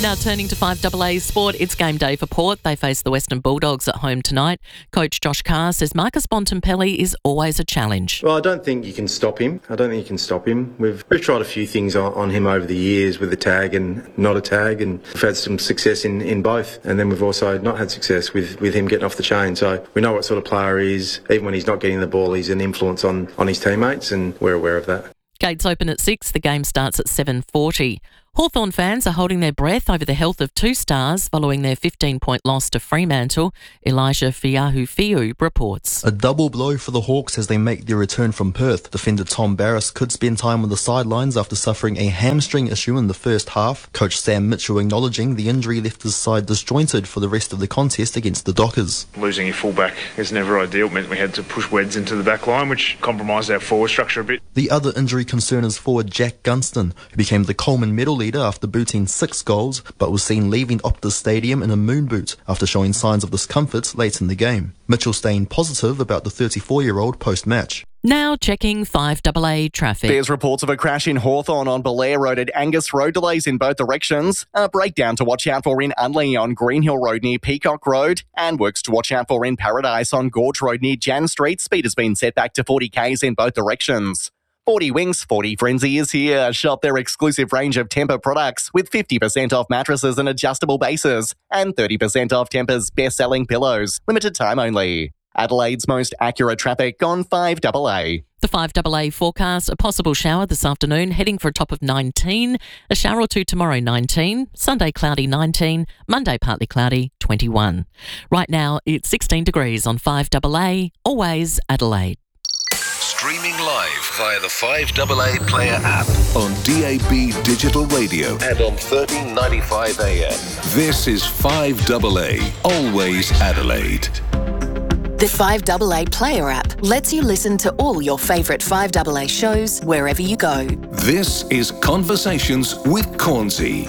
Now turning to 5AA sport, it's game day for Port. They face the Western Bulldogs at home tonight. Coach Josh Carr says Marcus Bontempelli is always a challenge. Well, I don't think you can stop him. We've tried a few things on him over the years with a tag and not a tag, and we've had some success in both. And then we've also not had success with him getting off the chain. So we know what sort of player he is. Even when he's not getting the ball, he's an influence on his teammates, and we're aware of that. Gates open at 6. The game starts at 7:40. Hawthorn fans are holding their breath over the health of two stars following their 15-point loss to Fremantle. Elijah Fiahu reports. A double blow for the Hawks as they make their return from Perth. Defender Tom Barras could spend time on the sidelines after suffering a hamstring issue in the first half. Coach Sam Mitchell acknowledging the injury left his side disjointed for the rest of the contest against the Dockers. Losing your fullback is never ideal. It meant we had to push Weds into the back line, which compromised our forward structure a bit. The other injury concern is forward Jack Gunston, who became the Coleman medal leader after booting 6 goals, but was seen leaving Optus Stadium in a moon boot after showing signs of discomfort late in the game. Mitchell staying positive about the 34-year-old post-match. Now checking 5AA traffic. There's reports of a crash in Hawthorn on Belair Road at Angus Road, delays in both directions. A breakdown to watch out for in Unley on Greenhill Road near Peacock Road, and works to watch out for in Paradise on Gorge Road near Jan Street. Speed has been set back to 40 k's in both directions. 40 Winks, 40 Frenzy is here. Shop their exclusive range of Tempur products with 50% off mattresses and adjustable bases and 30% off Tempur's best-selling pillows. Limited time only. Adelaide's most accurate traffic on 5AA. The 5AA forecast, a possible shower this afternoon, heading for a top of 19. A shower or two tomorrow, 19. Sunday, cloudy, 19. Monday, partly cloudy, 21. Right now, it's 16 degrees on 5AA, always Adelaide. Streaming live via the 5AA Player app on DAB Digital Radio and on 1395 AM. This is 5AA, always Adelaide. The 5AA Player app lets you listen to all your favourite 5AA shows wherever you go. This is Conversations with Cornsey.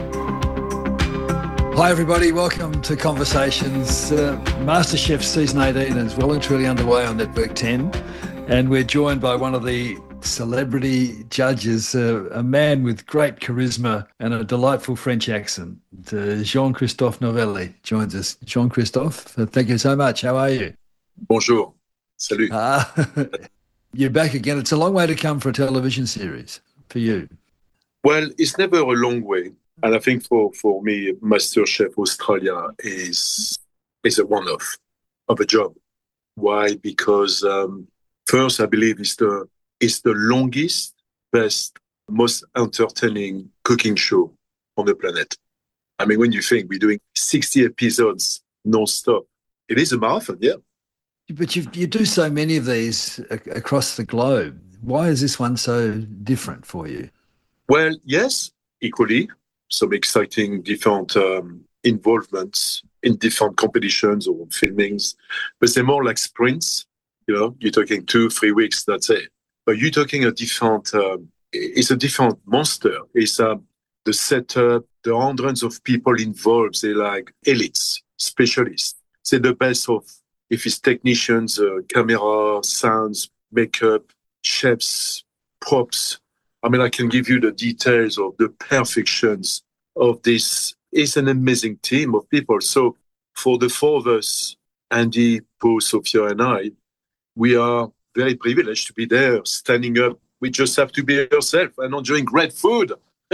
Hi everybody, welcome to Conversations. MasterChef Season 18 is well and truly underway on Network 10. And we're joined by one of the celebrity judges, a man with great charisma and a delightful French accent. Jean-Christophe Novelli joins us. Jean-Christophe, thank you so much. How are you? Bonjour. Salut. You're back again. It's a long way to come for a television series for you. Well, it's never a long way. And I think for me, MasterChef Australia is a one-off of a job. Why? Because first, I believe it's the longest, best, most entertaining cooking show on the planet. I mean, when you think we're doing 60 episodes non-stop, it is a marathon, yeah. But you do so many of these across the globe. Why is this one so different for you? Well, yes, equally. Some exciting different involvements in different competitions or filmings. But they're more like sprints. You know, you're talking 2-3 weeks, that's it. But you're talking it's a different monster. It's the setup, the hundreds of people involved, they're like elites, specialists. They're the best of, if it's technicians, camera, sounds, makeup, chefs, props. I mean, I can give you the details of the perfections of this. It's an amazing team of people. So for the four of us, Andy, Paul, Sophia, and I, we are very privileged to be there, standing up. We just have to be ourselves and enjoying great food.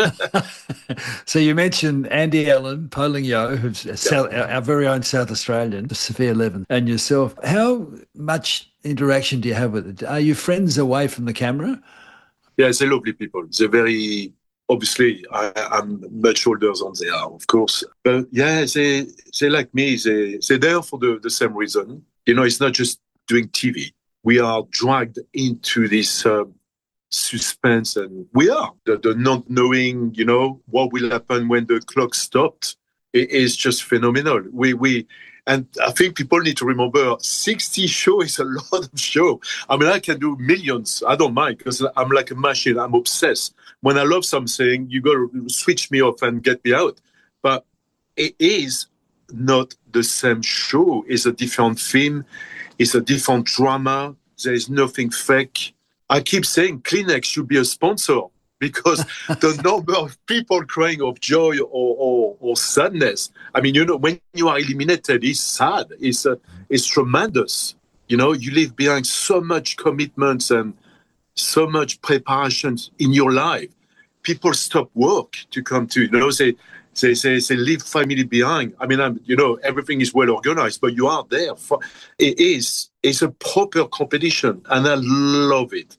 So you mentioned Andy Allen, Pauline Yeo, who's our very own South Australian, Sophia Levin, and yourself. How much interaction do you have with it? Are you friends away from the camera? Yeah, they're lovely people. They're very, obviously, I'm much older than they are, of course. But yeah, they're like me. They're there for the same reason. You know, it's not just doing TV. We are dragged into this suspense, and we are. The not knowing, you know, what will happen when the clock stopped, it is just phenomenal. And I think people need to remember 60 shows is a lot of show. I mean, I can do millions. I don't mind because I'm like a machine. I'm obsessed. When I love something, you got to switch me off and get me out. But it is not the same show. It's a different theme. It's a different drama. There is nothing fake. I keep saying Kleenex should be a sponsor. because the number of people crying of joy or sadness. I mean, when you are eliminated, it's sad. It's tremendous. You leave behind so much commitments and so much preparations in your life. People stop work to come to, they leave family behind. I mean, everything is well organized, but you are there. It's a proper competition, and I love it.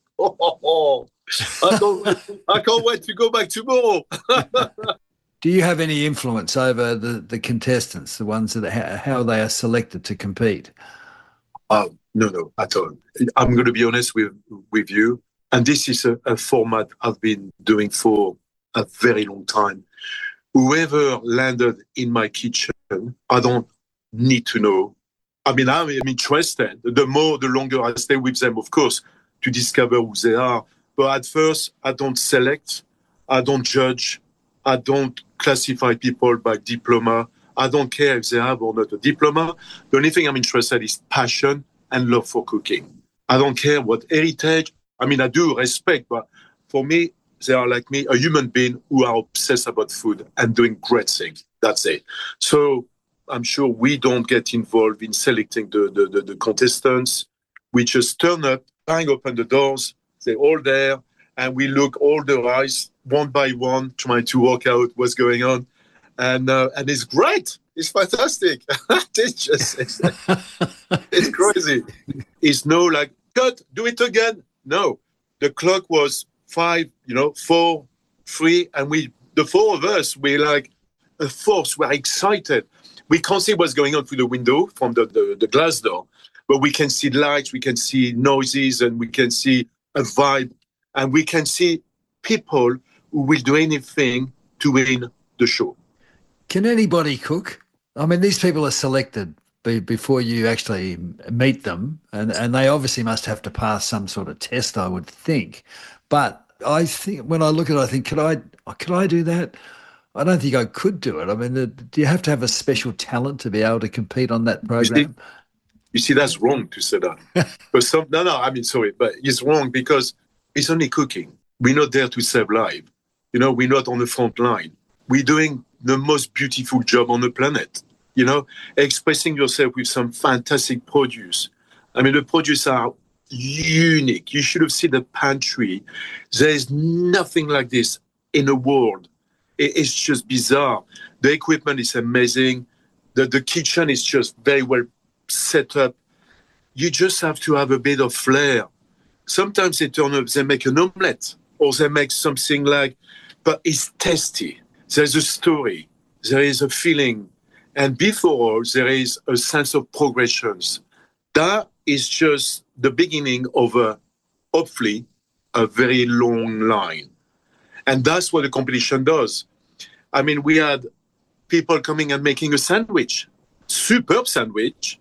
I can't wait to go back tomorrow. Do you have any influence over the contestants, the ones how they are selected to compete? No, at all. I'm going to be honest with you. And this is a format I've been doing for a very long time. Whoever landed in my kitchen, I don't need to know. I mean, I'm interested. The longer I stay with them, of course, to discover who they are. But at first, I don't select. I don't judge. I don't classify people by diploma. I don't care if they have or not a diploma. The only thing I'm interested in is passion and love for cooking. I don't care what heritage. I mean, I do respect, but for me, they are like me, a human being who are obsessed about food and doing great things. That's it. So I'm sure we don't get involved in selecting the contestants. We just turn up, bang open the doors, they're all there, and we look all the eyes one by one, trying to work out what's going on. And it's great. It's fantastic. It's crazy. It's no like, cut, do it again. No, the clock was 5, 4, 3, and the four of us, we're like a force. We're excited. We can't see what's going on through the window from the glass door, but we can see lights, we can see noises, and we can see a vibe, and we can see people who will do anything to win the show. Can anybody cook? I mean, these people are selected before you actually meet them, and they obviously must have to pass some sort of test, I would think. But I think when I look at it, I think, could I do that? I don't think I could do it. I mean, do you have to have a special talent to be able to compete on that program? You see, that's wrong to say that. But sorry, but it's wrong because it's only cooking. We're not there to save lives. We're not on the front line. We're doing the most beautiful job on the planet. Expressing yourself with some fantastic produce. I mean, the produce are unique. You should have seen the pantry. There is nothing like this in the world. It's just bizarre. The equipment is amazing. The kitchen is just very well set up. You just have to have a bit of flair. Sometimes they make an omelette or they make something but it's tasty. There's a story. There is a feeling. And before all, there is a sense of progressions. That is just the beginning of hopefully, a very long line. And that's what the competition does. I mean, we had people coming and making a sandwich, superb sandwich,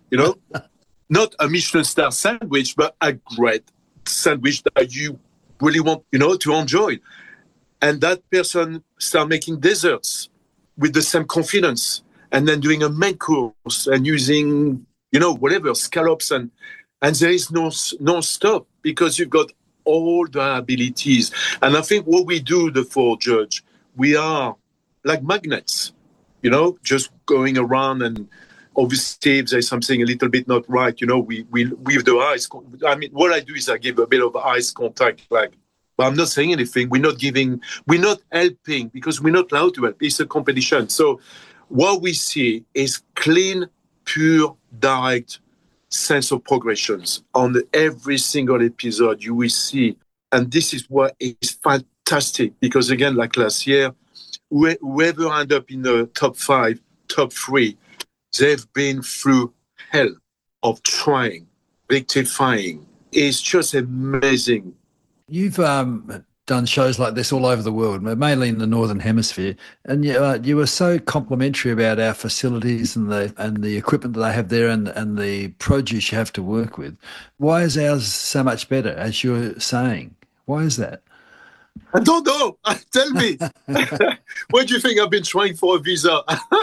not a Michelin star sandwich, but a great sandwich that you really want, to enjoy. And that person start making desserts with the same confidence, and then doing a main course and using, whatever, scallops, and there is no stop because you've got all the abilities. And I think what we do, the four judge, we are like magnets, just going around, and obviously if there's something a little bit not right, we with the eyes. I mean, what I do is I give a bit of eyes contact, but I'm not saying anything. We're not helping because we're not allowed to help. It's a competition. So what we see is clean, pure, direct sense of progressions on every single episode you will see. And this is what is fantastic because, again, like last year, whoever end up in the top 5, top 3, they've been through hell of trying, rectifying. It's just amazing. You've done shows like this all over the world, mainly in the Northern Hemisphere, and you were so complimentary about our facilities and the equipment that they have there and the produce you have to work with. Why is ours so much better, as you're saying? Why is that? I don't know. Tell me. Where do you think I've been trying for a visa?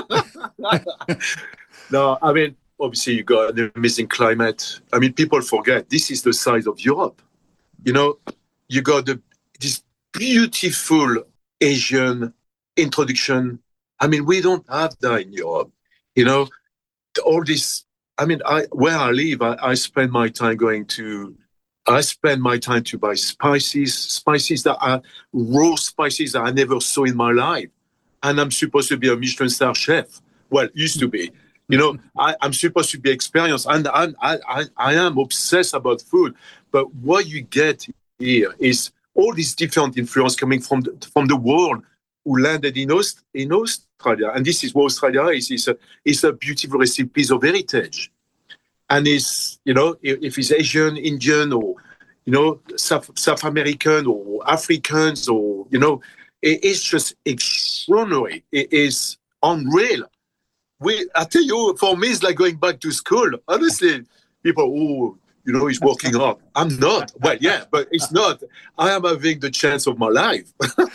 No, I mean, obviously you got an amazing climate. I mean, people forget this is the size of Europe. You got this beautiful Asian introduction. I mean, we don't have that in Europe. You know, all this. I mean, where I live, I spend my time to buy spices that are raw spices that I never saw in my life. And I'm supposed to be a Michelin star chef. Well, used to be. You know, I'm supposed to be experienced, and I am obsessed about food. But what you get here is all these different influence coming from the world who landed in Australia. And this is what Australia is. It's a beautiful recipes of heritage. And it's, you know, if it's Asian, Indian, or, you know, South American or Africans, or, you know, it's just extraordinary. It is unreal. I tell you, for me, it's like going back to school. Honestly, people, you know, he's working hard. I'm not. Well, yeah, but it's not. I am having the chance of my life.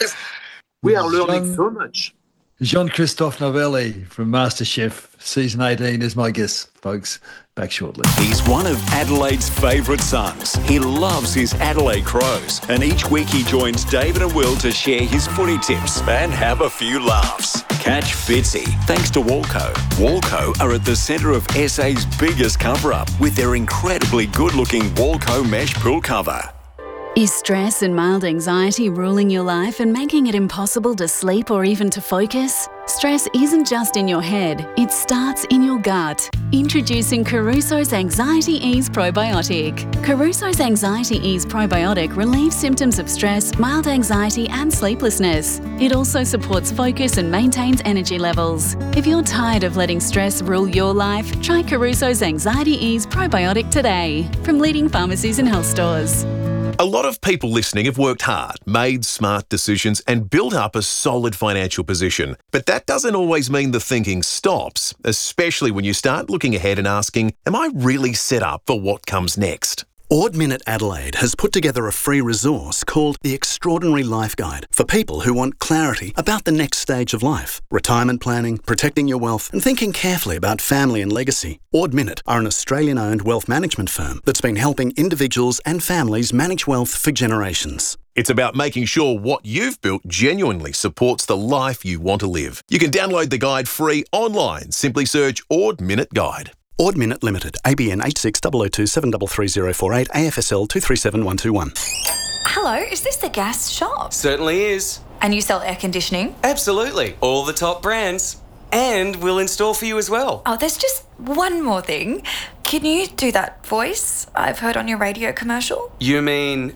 We are learning so much. Jean-Christophe Novelli from MasterChef Season 18 is my guest, folks. Back shortly. He's one of Adelaide's favourite sons. He loves his Adelaide Crows, and each week he joins David and Will to share his footy tips and have a few laughs. Catch Fitzy thanks to Walco. Walco are at the centre of SA's biggest cover-up with their incredibly good-looking Walco mesh pool cover. Is stress and mild anxiety ruling your life and making it impossible to sleep or even to focus? Stress isn't just in your head, it starts in your gut. Introducing Caruso's Anxiety Ease Probiotic. Caruso's Anxiety Ease Probiotic relieves symptoms of stress, mild anxiety and sleeplessness. It also supports focus and maintains energy levels. If you're tired of letting stress rule your life, try Caruso's Anxiety Ease Probiotic today from leading pharmacies and health stores. A lot of people listening have worked hard, made smart decisions and built up a solid financial position. But that doesn't always mean the thinking stops, especially when you start looking ahead and asking, am I really set up for what comes next? Ord Minnett Adelaide has put together a free resource called The Extraordinary Life Guide for people who want clarity about the next stage of life, retirement planning, protecting your wealth and thinking carefully about family and legacy. Ord Minnett are an Australian-owned wealth management firm that's been helping individuals and families manage wealth for generations. It's about making sure what you've built genuinely supports the life you want to live. You can download the guide free online. Simply search Ord Minnett Guide. Ord Minnett Limited, ABN 860027333048, AFSL 237121. Hello, is this the gas shop? Certainly is. And you sell air conditioning? Absolutely. All the top brands. And we'll install for you as well. Oh, there's just one more thing. Can you do that voice I've heard on your radio commercial? You mean...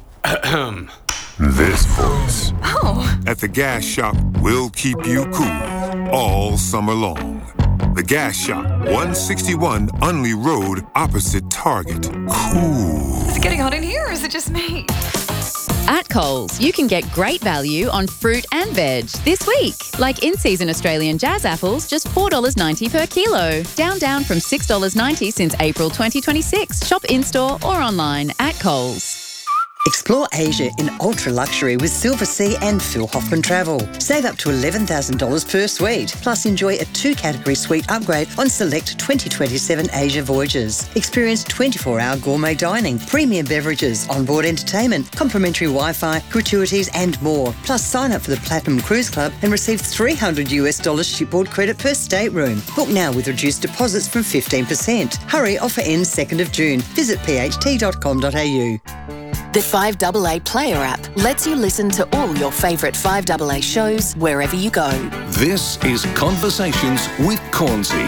This voice. Oh. At the gas shop, we'll keep you cool all summer long. The Gas Shop, 161 Unley Road, opposite Target. Cool. Is it getting hot in here or is it just me? At Coles, you can get great value on fruit and veg this week. Like in-season Australian jazz apples, just $4.90 per kilo. Down from $6.90 since April 2026. Shop in-store or online at Coles. Explore Asia in ultra-luxury with Silver Sea and Phil Hoffman Travel. Save up to $11,000 per suite, plus enjoy a 2-category suite upgrade on select 2027 Asia voyages. Experience 24-hour gourmet dining, premium beverages, onboard entertainment, complimentary Wi-Fi, gratuities and more. Plus sign up for the Platinum Cruise Club and receive $300 shipboard credit per stateroom. Book now with reduced deposits from 15%. Hurry, offer ends 2nd of June. Visit pht.com.au. The 5AA Player app lets you listen to all your favourite 5AA shows wherever you go. This is Conversations with Cornsey.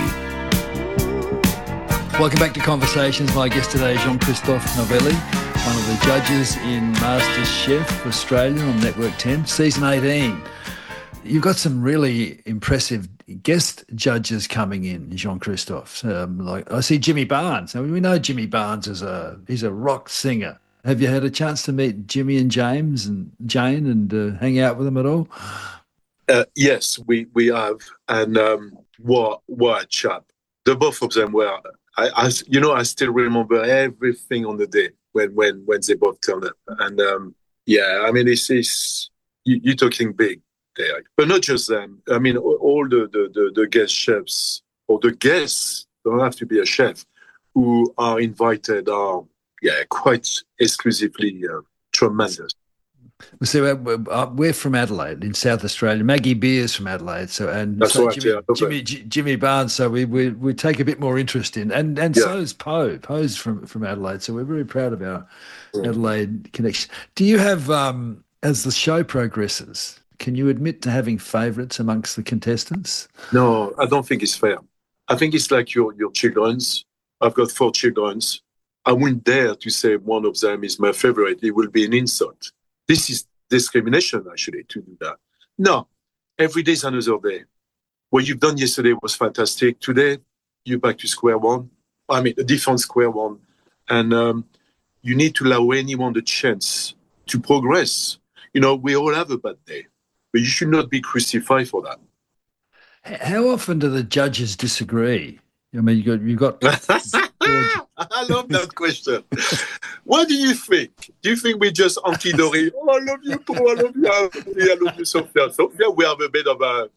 Welcome back to Conversations. My guest today is Jean-Christophe Novelli, one of the judges in MasterChef Australia on Network 10, Season 18. You've got some really impressive guest judges coming in, Jean-Christophe. Like I see Jimmy Barnes. Now, we know Jimmy Barnes he's a rock singer. Have you had a chance to meet Jimmy and James and Jane and hang out with them at all? Yes, we have. And what a chap. The both of them were, I still remember everything on the day when they both turned up. And I mean, you're talking big there. But not just them. I mean, all the guest chefs, or the guests, don't have to be a chef, who are invited are, quite exclusively tremendous. See, we're from Adelaide in South Australia. Maggie Beer's from Adelaide, That's so right, Jimmy Barnes. So we take a bit more interest in, and so is Poe. Poe's from Adelaide, so we're very proud of our Adelaide connection. Do you have, as the show progresses, can you admit to having favourites amongst the contestants? No, I don't think it's fair. I think it's like your children's. I've got 4 children's. I wouldn't dare to say one of them is my favorite. It will be an insult. This is discrimination, actually, to do that. No, every day is another day. What you've done yesterday was fantastic. Today, you're back to square one. I mean, a different square one. And you need to allow anyone the chance to progress. You know, we all have a bad day, but you should not be crucified for that. How often do the judges disagree? I mean, you got. I love that question. What do you think? Do you think we just anti-Dori? Oh, I love you, Paul. I love you, I love you, Sophia. Sophia, we have a bit of a,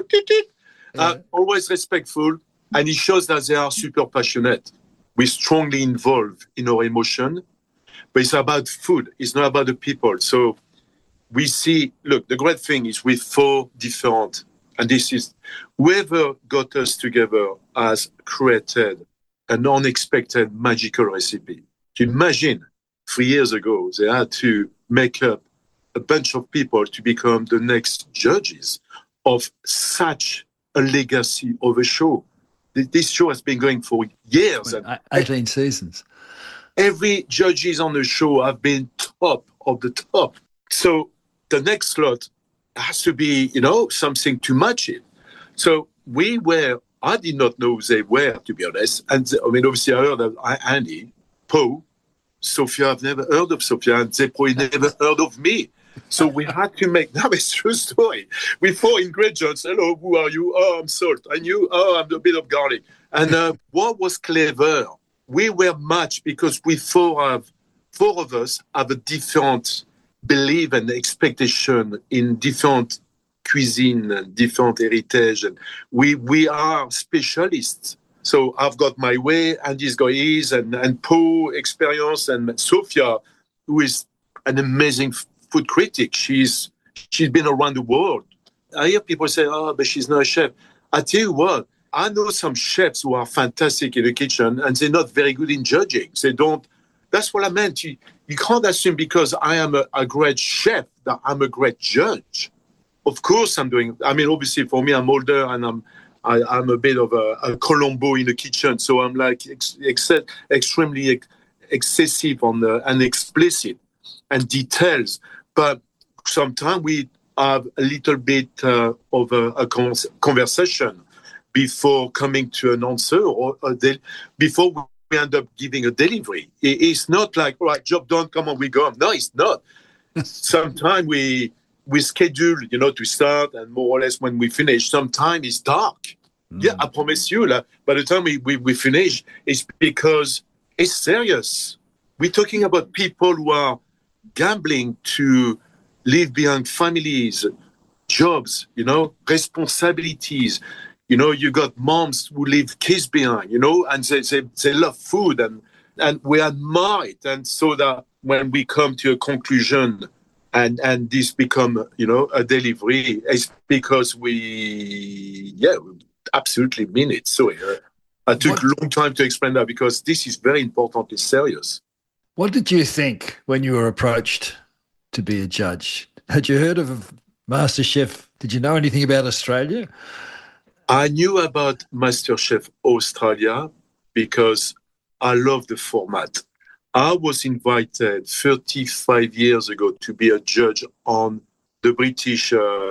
always respectful, and it shows that they are super passionate. We're strongly involved in our emotion, but it's about food. It's not about the people. So we see, look, the great thing is with 4 different, and this is, whoever got us together has created an unexpected magical recipe. Imagine 3 years ago, they had to make up a bunch of people to become the next judges of such a legacy of a show. This show has been going for years. 18 seasons. Every judges on the show have been top of the top. So the next slot has to be, something to match it. So I did not know who they were, to be honest. And obviously I heard of Andy, Poe, Sophia. I've never heard of Sophia, and they probably never heard of me. So we had to make, now it's true story. With 4 ingredients, hello, who are you? Oh, I'm salt. And you? Oh, I'm a bit of garlic. And what was clever, we were matched because we 4 of us have a different belief and expectation in different cuisine and different heritage, and we are specialists. So I've got my way, Andy's got his, and Poe experience, and Sophia, who is an amazing food critic. She's been around the world. I hear people say, "Oh, but she's not a chef." I tell you what, I know some chefs who are fantastic in the kitchen, and they're not very good in judging. They don't. That's what I meant. You can't assume because I am a great chef that I'm a great judge. Of course, obviously for me, I'm older and I'm a bit of a Columbo in the kitchen. So I'm like extremely excessive and explicit and details. But sometimes we have a little bit of a conversation before coming to an answer or before we end up giving a delivery. It's not like, all right, job done, come on, we go. No, it's not. Sometimes we schedule, to start, and more or less when we finish, sometimes it's dark. Yeah, I promise you, by the time we finish, it's because it's serious. We're talking about people who are gambling to leave behind families, jobs, responsibilities. You got moms who leave kids behind, and they love food, and we admire it. And so that when we come to a conclusion and this become, a delivery, it's because we absolutely mean it. So I took a long time to explain that because this is very important. It's serious. What did you think when you were approached to be a judge? Had you heard of MasterChef? Did you know anything about Australia? I knew about MasterChef Australia because I love the format. I was invited 35 years ago to be a judge on the British,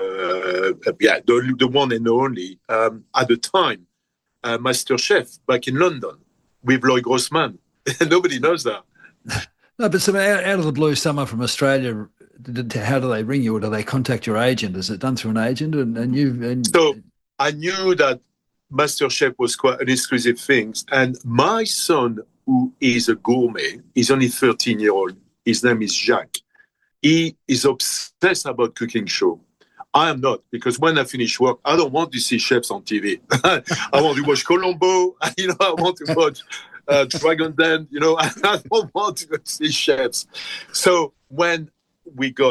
the one and only, at the time, MasterChef back in London with Lloyd Grossman. Nobody knows that. No, but out of the blue, someone from Australia, how do they ring you, or do they contact your agent? Is it done through an agent? So I knew that MasterChef was quite an exclusive thing. And my son, who is a gourmet, he's only 13-year-old. His name is Jacques. He is obsessed about cooking show. I am not, because when I finish work, I don't want to see chefs on TV. I want to watch Columbo. I want to watch Dragon Den. I don't want to see chefs. So when we got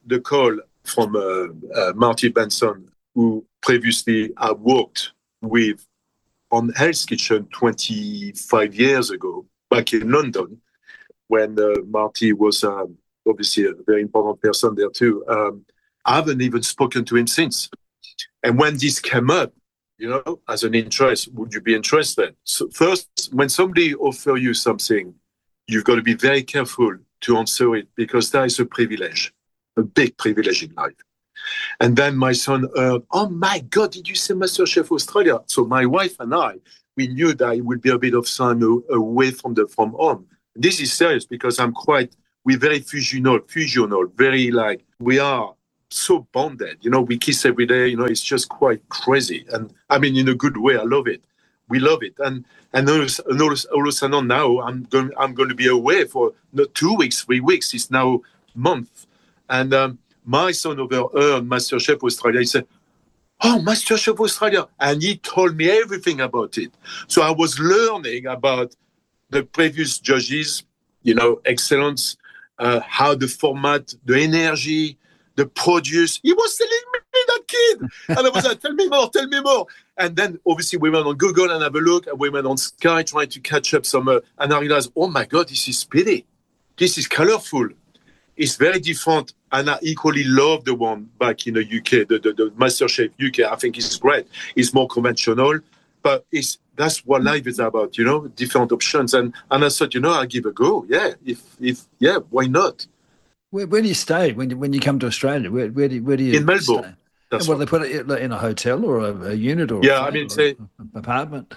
the call from Marty Benson, who previously I worked with on Hell's Kitchen 25 years ago, back in London, when Marty was obviously a very important person there too. I haven't even spoken to him since. And when this came up, as an interest, would you be interested? So first, when somebody offers you something, you've got to be very careful to answer it, because that is a privilege, a big privilege in life. And then my son heard, oh my God, did you say MasterChef Australia? So my wife and I, we knew that it would be a bit of time away from home. This is serious, because we're very fusional, very like, we are so bonded. We kiss every day, it's just quite crazy. And I mean, in a good way, I love it. We love it. And all of a sudden now, I'm going to be away for not 2 weeks, 3 weeks. It's now a month. And my son overheard MasterChef Australia. He said, oh, MasterChef Australia. And he told me everything about it. So I was learning about the previous judges, excellence, how the format, the energy, the produce. He was telling me, that kid. And I was like, tell me more. And then obviously we went on Google and have a look. And we went on Sky trying to catch up some. And I realized, oh my God, this is pretty. This is colorful. It's very different. And I equally love the one back in the UK, the MasterChef UK. I think it's great. It's more conventional. But that's what life is about, different options. And I thought, I'll give a go. Yeah, why not? Where do you stay when you come to Australia? Where do you in Melbourne? Stay? That's they put it in a hotel or a unit or an apartment.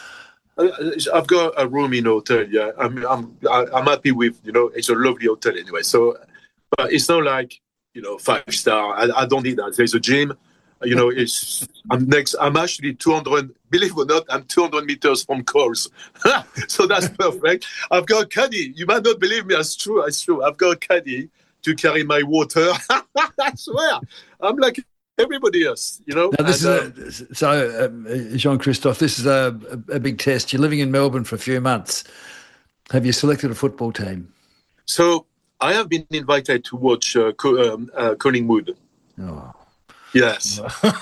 I've got a room in a hotel. Yeah, I'm happy with it's a lovely hotel anyway. So, but it's not like 5-star. I don't need that. There's a gym. I'm actually 200. Believe it or not, I'm 200 meters from Coles. So that's perfect. I've got a caddy. You might not believe me. It's true. I've got a caddy to carry my water. I swear. I'm like everybody else, Now this Jean-Christophe, this is a big test. You're living in Melbourne for a few months. Have you selected a football team? So I have been invited to watch Collingwood. Oh. Yes.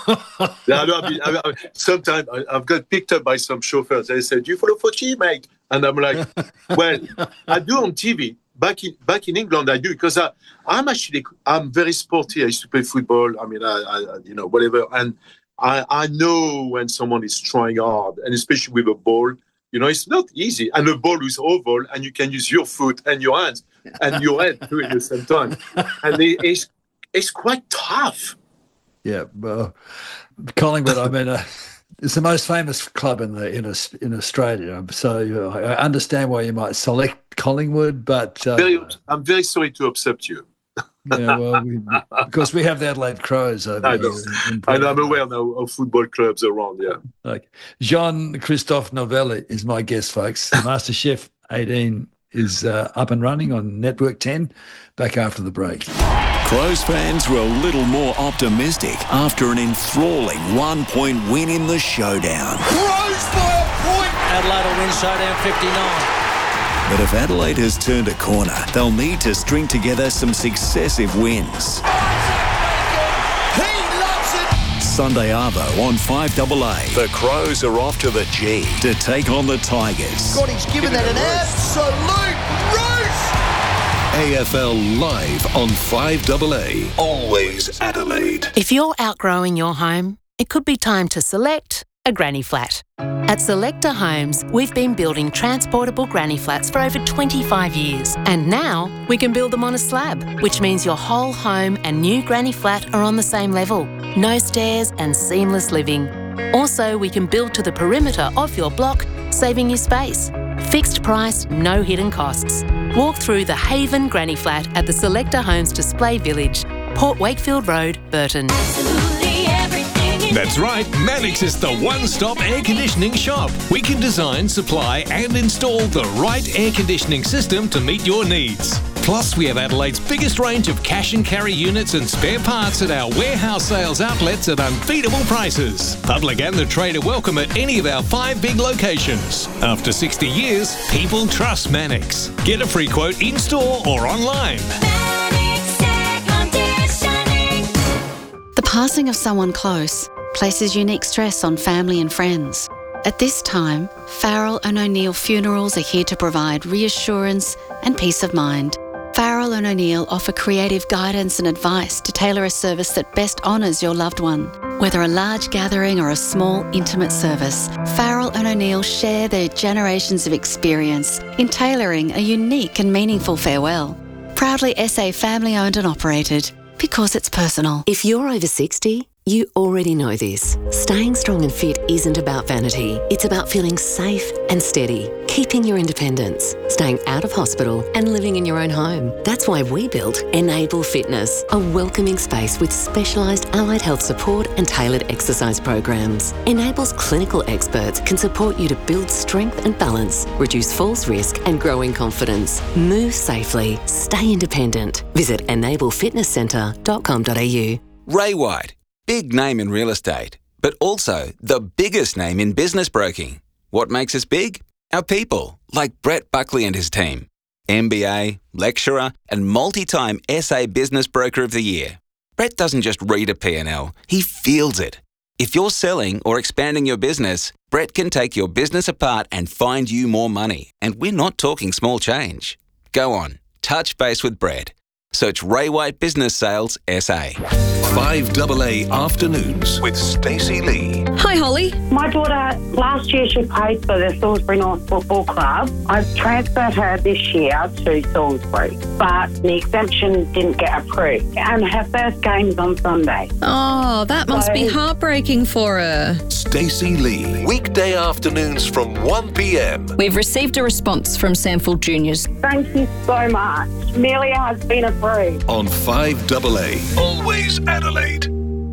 Sometimes I've got picked up by some chauffeurs. They said, "Do you follow footy, mate?" And I'm like, "Well, I do on TV. Back in England, I do because I'm very sporty. I used to play football. I mean, I whatever. And I know when someone is trying hard, and especially with a ball. It's not easy. And the ball is oval, and you can use your foot and your hands and your head too at the same time. And it's quite tough." Yeah, well, Collingwood. I mean, it's the most famous club in Australia. So I understand why you might select Collingwood, but I'm very sorry to upset you. Yeah, well, because we have the Adelaide Crows over here. And I'm aware now of football clubs around. Yeah. Like Jean-Christophe Novelli is my guest, folks. MasterChef 18 is up and running on Network 10. Back after the break. Crows fans were a little more optimistic after an enthralling 1-point win in the showdown. Crows by a point! Adelaide will win showdown 59. But if Adelaide has turned a corner, they'll need to string together some successive wins. He loves it! Sunday arvo on 5AA. The Crows are off to the G to take on the Tigers. Scotty's given that an absolute roost! AFL Live on 5AA. Always Adelaide. If you're outgrowing your home, it could be time to select a granny flat. At Selector Homes, we've been building transportable granny flats for over 25 years. And now we can build them on a slab, which means your whole home and new granny flat are on the same level. No stairs and seamless living. Also, we can build to the perimeter of your block, saving you space. Fixed price, no hidden costs. Walk through the Haven Granny Flat at the Selector Homes Display Village, Port Wakefield Road, Burton. That's right, Mannix is the one-stop air conditioning shop. We can design, supply and install the right air conditioning system to meet your needs. Plus, we have Adelaide's biggest range of cash and carry units and spare parts at our warehouse sales outlets at unbeatable prices. Public and the trade are welcome at any of our 5 big locations. After 60 years, people trust Mannix. Get a free quote in-store or online. Mannix Air Conditioning. passing of someone close places unique stress on family and friends. At this time, Farrell and O'Neill Funerals are here to provide reassurance and peace of mind. Farrell and O'Neill offer creative guidance and advice to tailor a service that best honours your loved one. Whether a large gathering or a small, intimate service, Farrell and O'Neill share their generations of experience in tailoring a unique and meaningful farewell. Proudly SA family-owned and operated, because it's personal. If you're over 60, you already know this. Staying strong and fit isn't about vanity. It's about feeling safe and steady, keeping your independence, staying out of hospital and living in your own home. That's why we built Enable Fitness, a welcoming space with specialised allied health support and tailored exercise programs. Enable's clinical experts can support you to build strength and balance, reduce falls risk and grow in confidence. Move safely, stay independent. Visit enablefitnesscentre.com.au. Ray White. Big name in real estate, but also the biggest name in business broking. What makes us big? Our people, like Brett Buckley and his team. MBA, lecturer, and multi-time SA Business Broker of the Year. Brett doesn't just read a P&L, he feels it. If you're selling or expanding your business, Brett can take your business apart and find you more money. And we're not talking small change. Go on, touch base with Brett. Search Ray White Business Sales SA. 5AA Afternoons with Stacey Lee. Hi, Holly. My daughter, last year she played for the Salisbury North Football Club. I've transferred her this year to Salisbury, but the exemption didn't get approved. And her first game is on Sunday. Oh, that must be heartbreaking for her. Stacey Lee. Weekday afternoons from 1 p.m. We've received a response from Sandfield Juniors. Thank you so much. Amelia has been approved. On 5AA. Always Adelaide.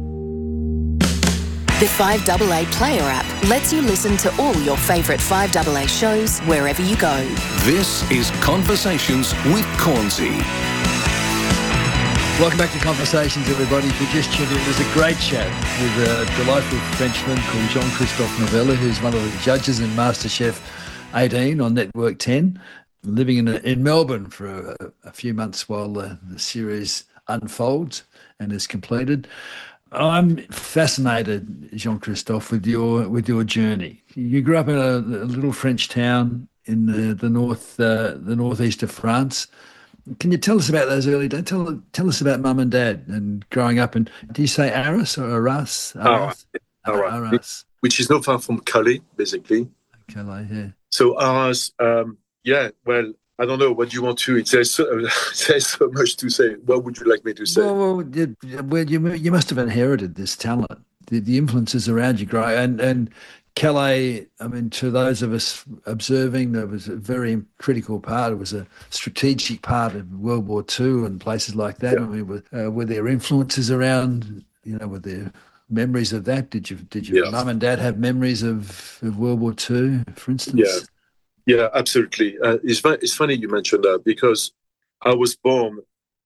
The 5AA Player app lets you listen to all your favourite 5AA shows wherever you go. This is Conversations with Cornsey. Welcome back to Conversations, everybody. If you just tuned in, it was a great chat with a delightful Frenchman called Jean-Christophe Novella, who's one of the judges in MasterChef 18 on Network 10. Living in Melbourne for a few months while the series unfolds and is completed. I'm fascinated, Jean-Christophe, with your journey. You grew up in a little French town in the northeast of France. Can you tell us about those early days? Tell us about Mum and Dad and growing up in. Do you say Arras or Arras? Arras, which is not far from Calais, basically. Calais, yeah. So Arras. Yeah, well, I don't know what you want to. There's so much to say. What would you like me to say? Well, you must have inherited this talent. The influences around you grow, and Calais. I mean, to those of us observing, there was a very critical part. It was a strategic part of World War II and places like that. Yeah. I mean, were there influences around? Were there memories of that? Did your mum and dad have memories of World War II, for instance? Yeah. Yeah, absolutely. It's funny you mentioned that because I was born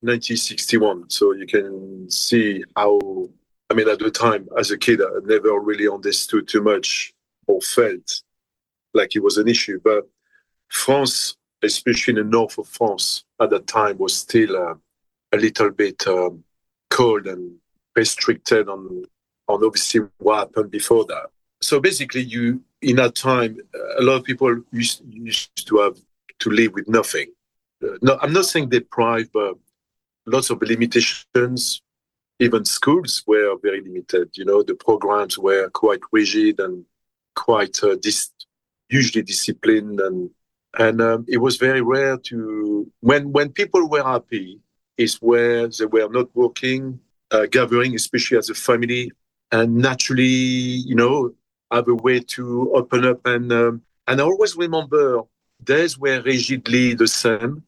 1961, so you can see how, at the time, as a kid, I never really understood too much or felt like it was an issue. But France, especially in the north of France, at that time was still a little bit cold and restricted on obviously what happened before that. So basically, in that time, a lot of people used to have to live with nothing. No, I'm not saying deprived, but lots of limitations. Even schools were very limited. The programs were quite rigid and quite usually disciplined, and it was very rare to when people were happy is where they were not working, gathering, especially as a family, and naturally, have a way to open up. And I always remember days were rigidly the same.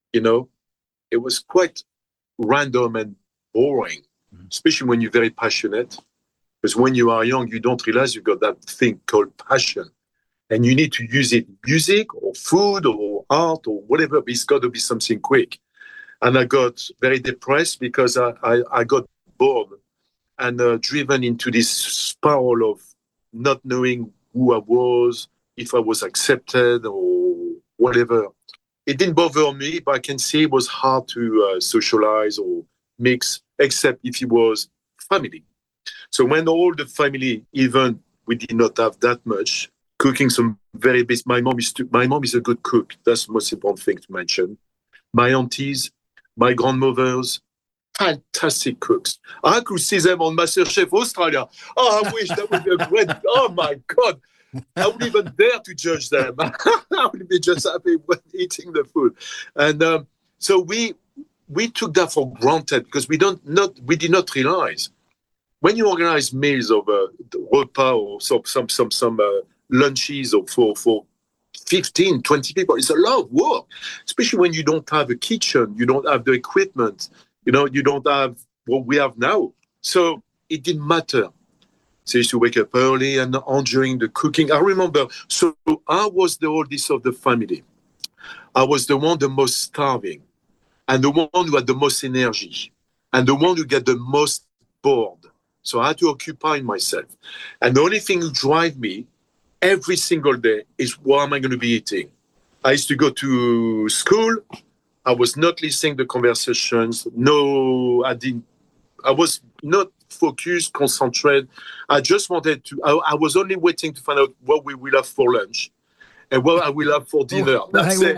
It was quite random and boring, especially when you're very passionate. Because when you are young, you don't realize you've got that thing called passion. And you need to use it, music or food or art or whatever, but it's got to be something quick. And I got very depressed because I got bored and driven into this spiral of not knowing who I was, if I was accepted or whatever. It didn't bother me, but I can see it was hard to socialize or mix, except if it was family. So when all the family, even we did not have that much, cooking some very basic. My mom is a good cook. That's the most important thing to mention. My aunties, my grandmothers, fantastic cooks. I could see them on MasterChef Australia. Oh, I wish that would be a great. Oh my God, I wouldn't even dare to judge them. I would be just happy when eating the food. And so we took that for granted because we did not realize when you organize meals of repas or some lunches or for 15, 20 people, it's a lot of work, especially when you don't have a kitchen, you don't have the equipment, you don't have what we have now. So it didn't matter. So I used to wake up early and enjoying the cooking. I remember, so I was the oldest of the family. I was the one the most starving and the one who had the most energy and the one who got the most bored. So I had to occupy myself. And the only thing that drive me every single day is what am I going to be eating? I used to go to school. I was not listening to conversations. No, I was not focused, concentrated. I just wanted to, I was only waiting to find out what we will have for lunch and what I will have for dinner. Hang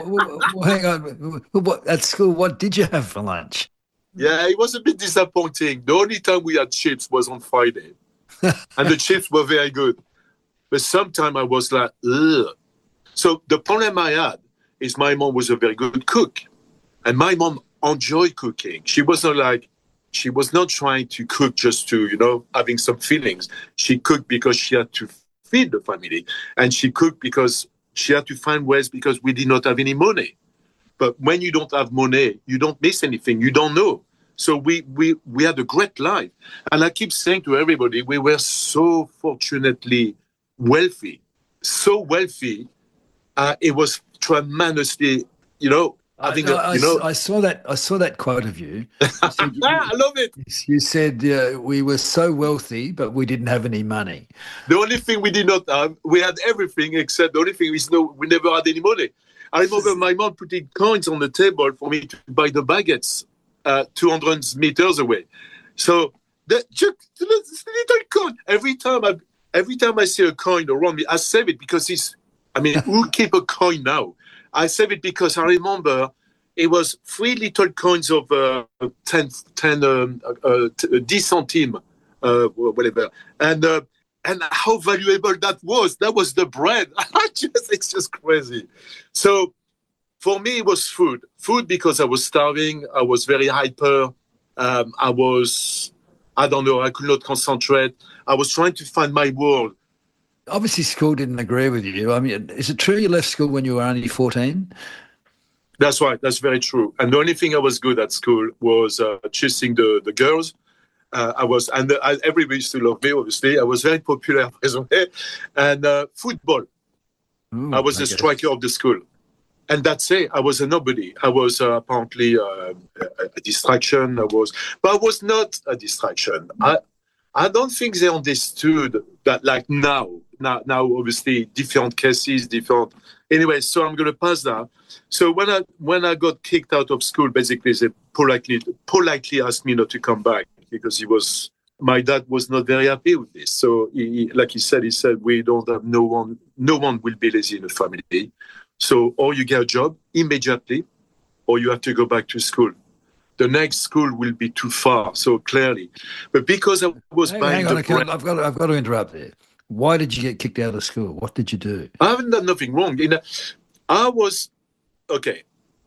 on. At school, what did you have for lunch? Yeah, it was a bit disappointing. The only time we had chips was on Friday. And the chips were very good. But sometimes I was like, ugh. So the problem I had is my mom was a very good cook. And my mom enjoyed cooking. She was not trying to cook just to, having some feelings. She cooked because she had to feed the family. And she cooked because she had to find ways because we did not have any money. But when you don't have money, you don't miss anything. You don't know. So we had a great life. And I keep saying to everybody, we were so fortunately wealthy. So wealthy. It was tremendously, having I saw that quote of you. I love it. You said we were so wealthy, but we didn't have any money. The only thing we did not have, we had everything except the only thing is we never had any money. I remember my mom putting coins on the table for me to buy the baguettes 200 meters away. So just little coin. Every time I see a coin around me, I save it because who keep a coin now? I save it because I remember it was 3 little coins of 10 centimes, whatever. And how valuable that was. That was the bread. It's just crazy. So for me, it was food. Food because I was starving. I was very hyper. I could not concentrate. I was trying to find my world. Obviously, school didn't agree with you. I mean, is it true you left school when you were only 14? That's right. That's very true. And the only thing I was good at school was chasing the girls. Everybody used to love me, obviously. I was very popular as well. And football. Ooh, I was the striker of the school. And that's it. I was a nobody. I was apparently a distraction. But I was not a distraction. I don't think they understood that like now, obviously, different cases, different... Anyway, so I'm going to pass that. So when I got kicked out of school, basically, they politely asked me not to come back because my dad was not very happy with this. So he said, we don't have no one will be lazy in the family. So or you get a job immediately or you have to go back to school. The next school will be too far, so clearly. But because I was buying the bread... I've got to interrupt there. Why did you get kicked out of school? What did you do? I haven't done nothing wrong. I was... Okay.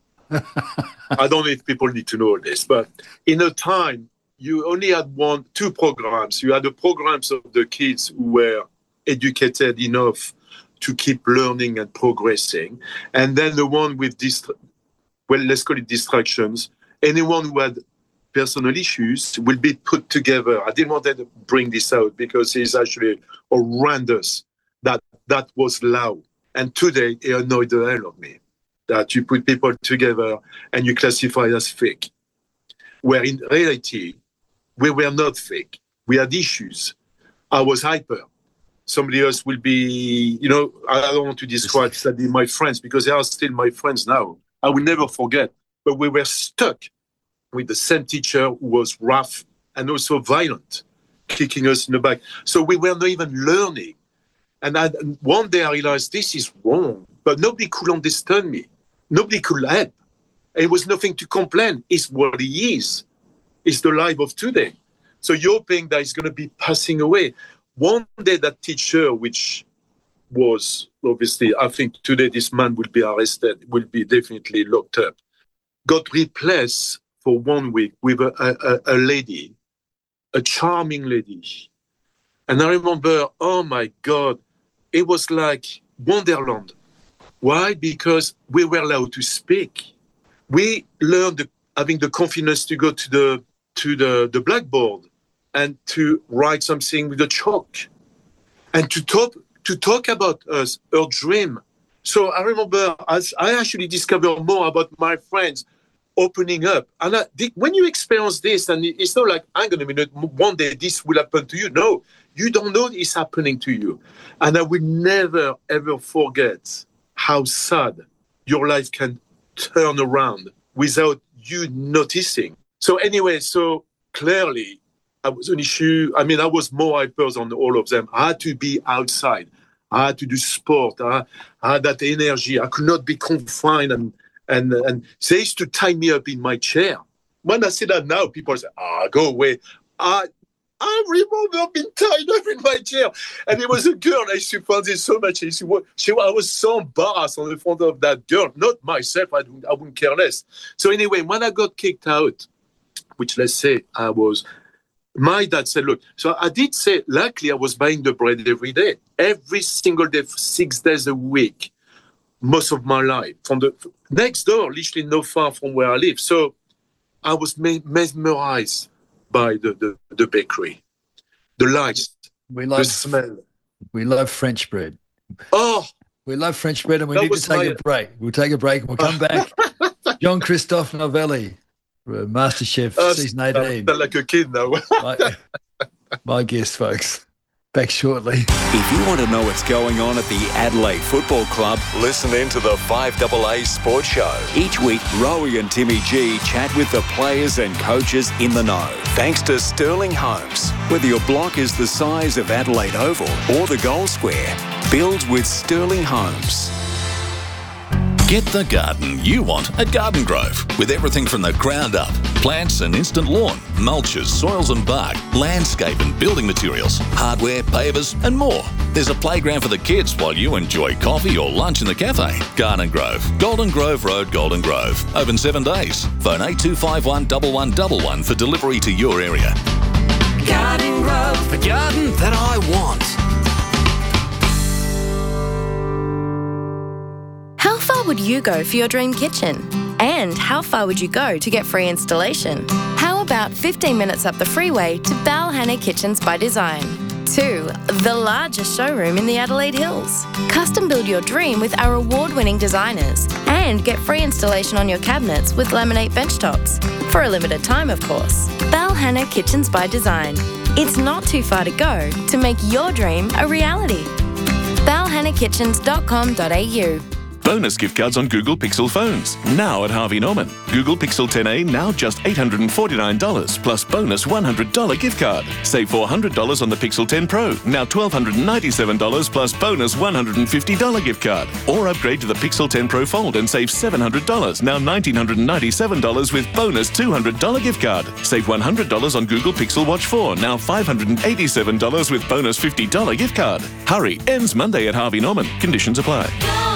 I don't know if people need to know this, but in a time, you only had 2 programs. You had the programs of the kids who were educated enough to keep learning and progressing. And then the one with, let's call it distractions. Anyone who had personal issues will be put together. I didn't want to bring this out because it's actually horrendous that was loud. And today, it annoyed the hell of me that you put people together and you classify as fake. Where in reality, we were not fake. We had issues. I was hyper. Somebody else will be, I don't want to describe sadly my friends because they are still my friends now. I will never forget. But we were stuck with the same teacher who was rough and also violent. kicking us in the back. So we were not even learning. And one day I realized this is wrong, but nobody could understand me. Nobody could help. It was nothing to complain. It's what he is. It's the life of today. So you're hoping that it's going to be passing away. One day that teacher, which was obviously, I think today this man will be arrested, will be definitely locked up, got replaced for 1 week with a lady, a charming lady. And I remember, oh my God, it was like Wonderland. Why? Because we were allowed to speak. We learned having the confidence to go to the blackboard and to write something with a chalk and to talk about us, our dream. So I remember as I actually discovered more about my friends opening up. And when you experience this, and it's not like, I'm going to one day this will happen to you. No, you don't know it's happening to you. And I will never, ever forget how sad your life can turn around without you noticing. So anyway, so clearly I was an issue. I mean, I was more hyper than all of them. I had to be outside. I had to do sport. I had that energy. I could not be confined. And they used to tie me up in my chair. When I say that now, people say, go away. I remember being tied up in my chair. And it was a girl. I used to find this so much. I was so embarrassed on the front of that girl. Not myself. I wouldn't care less. So anyway, when I got kicked out, which let's say my dad said, look, so I did say, luckily I was buying the bread every day. Every single day, 6 days a week, most of my life. From the next door, literally not far from where I live. So I was mesmerized by the bakery, the lights, the smell. We love French bread. Oh! We love French bread, and we need to take a break. We'll take a break and we'll come back. Jean-Christophe Novelli, MasterChef Season 18. I feel like a kid now. my guest, folks. Back shortly. If you want to know what's going on at the Adelaide Football Club, listen in to the 5AA Sports Show. Each week, Rowie and Timmy G chat with the players and coaches in the know. Thanks to Sterling Homes. Whether your block is the size of Adelaide Oval or the Goal Square, build with Sterling Homes. Get the garden you want at Garden Grove, with everything from the ground up. Plants and instant lawn, mulches, soils and bark, landscape and building materials, hardware, pavers and more. There's a playground for the kids while you enjoy coffee or lunch in the cafe. Garden Grove, Golden Grove Road, Golden Grove. Open 7 days. Phone 8251 1111 for delivery to your area. Garden Grove, the garden that I want. How far would you go for your dream kitchen? And how far would you go to get free installation? How about 15 minutes up the freeway to Balhanna Kitchens by Design? 2. The largest showroom in the Adelaide Hills. Custom build your dream with our award-winning designers and get free installation on your cabinets with laminate benchtops. For a limited time, of course. Balhanna Kitchens by Design. It's not too far to go to make your dream a reality. balhannakitchens.com.au. Bonus gift cards on Google Pixel phones, now at Harvey Norman. Google Pixel 10a now just $849, plus bonus $100 gift card. Save $400 on the Pixel 10 Pro, now $1,297, plus bonus $150 gift card. Or upgrade to the Pixel 10 Pro Fold and save $700, now $1,997 with bonus $200 gift card. Save $100 on Google Pixel Watch 4, now $587 with bonus $50 gift card. Hurry, ends Monday at Harvey Norman. Conditions apply.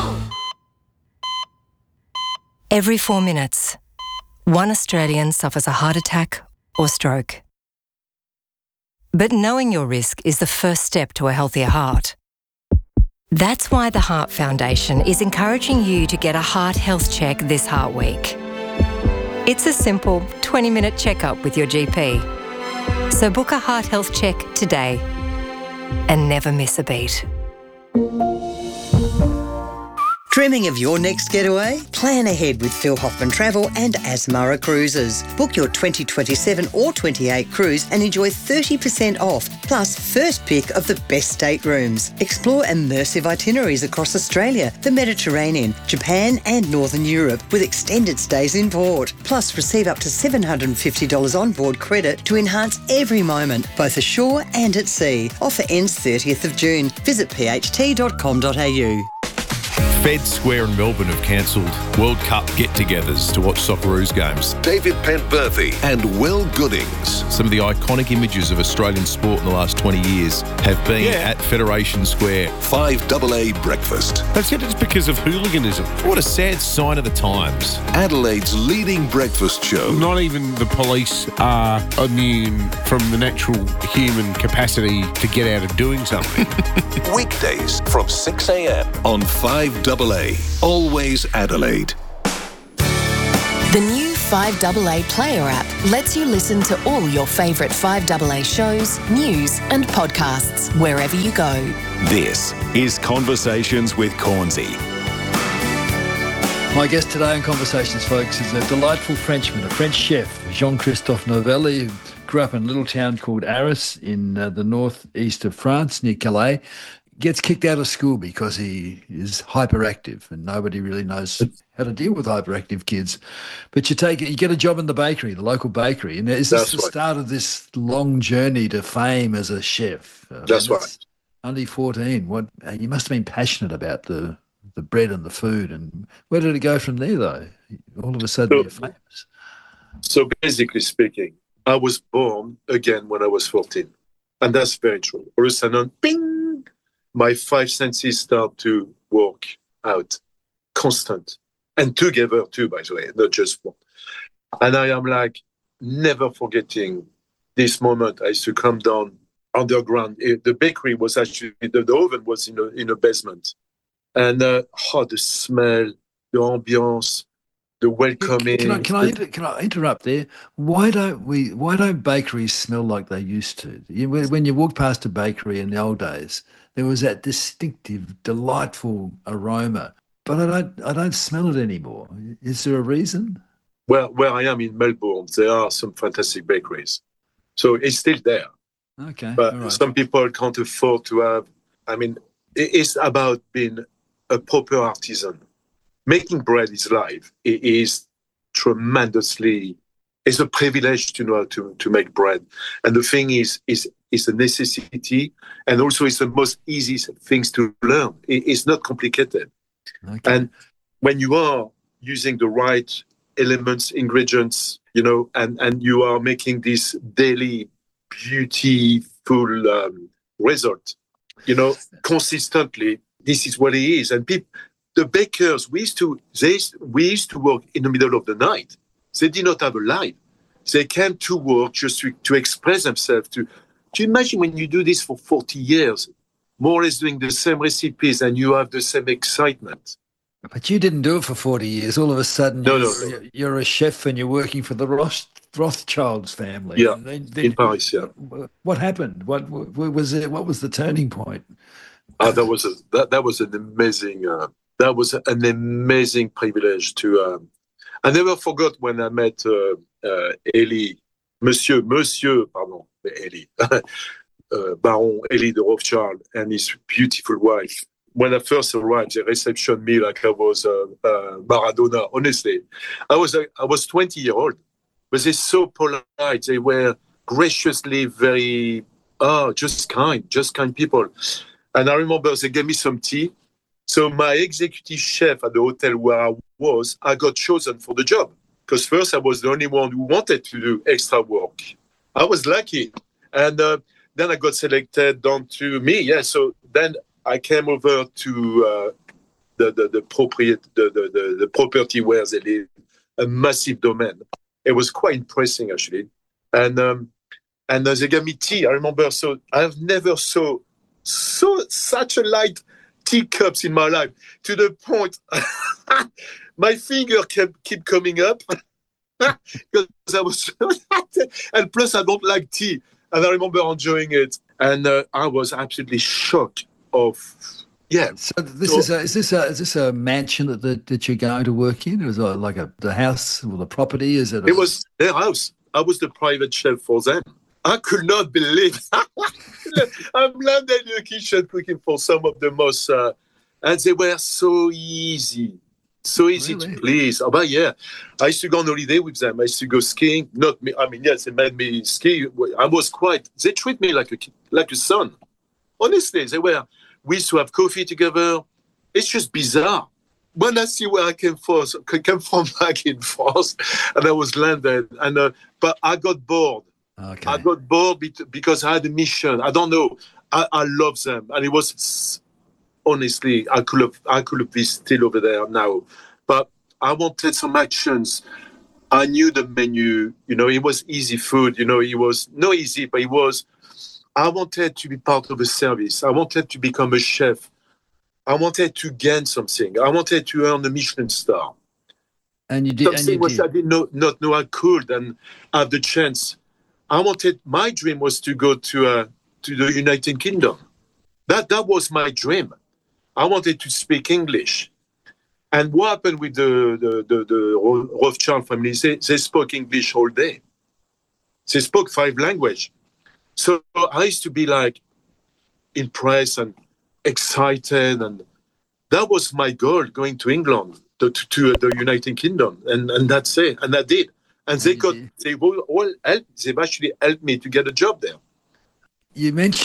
Every 4 minutes, one Australian suffers a heart attack or stroke. But knowing your risk is the first step to a healthier heart. That's why the Heart Foundation is encouraging you to get a heart health check this Heart Week. It's a simple 20-minute checkup with your GP. So book a heart health check today and never miss a beat. Dreaming of your next getaway? Plan ahead with Phil Hoffman Travel and Asmara Cruises. Book your 2027 or 28 cruise and enjoy 30% off, plus first pick of the best staterooms. Explore immersive itineraries across Australia, the Mediterranean, Japan and Northern Europe with extended stays in port. Plus receive up to $750 onboard credit to enhance every moment, both ashore and at sea. Offer ends 30th of June. Visit pht.com.au. Fed Square in Melbourne have cancelled World Cup get-togethers to watch Socceroos games. David Pentworthy and Will Goodings. Some of the iconic images of Australian sport in the last 20 years have been at Federation Square. 5AA Breakfast. They said it's because of hooliganism. What a sad sign of the times. Adelaide's leading breakfast show. Not even the police are immune from the natural human capacity to get out of doing something. Weekdays from 6 a.m. on 5AA. Always Adelaide. The new 5AA Player app lets you listen to all your favourite 5AA shows, news and podcasts wherever you go. This is Conversations with Cornsey. My guest today on Conversations, folks, is a delightful Frenchman, a French chef, Jean-Christophe Novelli, who grew up in a little town called Arras in the northeast of France, near Calais. Gets kicked out of school because he is hyperactive and nobody really knows how to deal with hyperactive kids. But you get a job in the bakery, the local bakery. And is this the start of this long journey to fame as a chef? That's right. Only 14. You must have been passionate about the bread and the food. And where did it go from there, though? All of a sudden, you're famous. So basically speaking, I was born again when I was 14. And that's very true. All of a sudden, bing! My five senses start to work out, constant, and together too, by the way, not just one. And I am like never forgetting this moment. I used to come down underground. The bakery was actually, the oven was in a basement. And the smell, the ambience, the welcoming. Can I interrupt there? Why don't bakeries smell like they used to? When you walk past a bakery in the old days, there was that distinctive, delightful aroma, but I don't smell it anymore. Is there a reason? Well, where I am in Melbourne, there are some fantastic bakeries, so it's still there. Okay, but some people can't afford to have. I mean, it's about being a proper artisan. Making bread is life. It is tremendously. It's a privilege to know how to make bread, and the thing is a necessity, and also it's the most easiest things to learn. It's not complicated. Okay. And when you are using the right elements, ingredients, and you are making this daily beautiful result, consistently, this is what it is. And the bakers, we used to work in the middle of the night. They did not have a life. They came to work just to express themselves. Do you imagine when you do this for 40 years, more or less doing the same recipes and you have the same excitement? But you didn't do it for 40 years. All of a sudden, you're a chef and you're working for the Rothschilds family. Yeah, in Paris, yeah. What happened? What was it? What was the turning point? That was an amazing privilege to. I never forgot when I met Elie, Monsieur, Elie, Baron Elie de Rothschild and his beautiful wife. When I first arrived, they receptioned me like I was Maradona. Honestly, I was 20-year-old, but they're so polite. They were graciously very just kind people. And I remember they gave me some tea. So my executive chef at the hotel where I got chosen for the job. Because first I was the only one who wanted to do extra work. I was lucky. And then I got selected down to me. Yeah, so then I came over to the property where they live, a massive domain. It was quite impressive, actually. And they gave me tea. I remember, so I've never saw such a light teacups in my life, to the point my finger keep coming up because I was and plus I don't like tea, and I remember enjoying it, and I was absolutely shocked of Yeah. So is this a mansion that you're going to work in? Is it like the house or the property? Is it? It was their house. I was the private chef for them. I could not believe. I'm landed in the kitchen cooking for some of the most, and they were so easy to please. Oh, but yeah, I used to go on holiday with them. I used to go skiing. Not me. I mean, yes, they made me ski. I was they treat me like a son. Honestly, we used to have coffee together. It's just bizarre. When I see where I came from back in France, and I was landed, but I got bored. Okay. I got bored because I had a mission. I don't know. I love them, and it was honestly I could have been still over there now, but I wanted some actions. I knew the menu. It was easy food. It was not easy, but it was. I wanted to be part of a service. I wanted to become a chef. I wanted to gain something. I wanted to earn a Michelin star. And you did. Something which I did not know I could, and have the chance. My dream was to go to the United Kingdom. That was my dream. I wanted to speak English. And what happened with the Rothschild family? They spoke English all day. They spoke 5 languages. So I used to be like impressed and excited, and that was my goal, going to England, to the United Kingdom, and that's it. And I did. And they've actually helped me to get a job there. You mentioned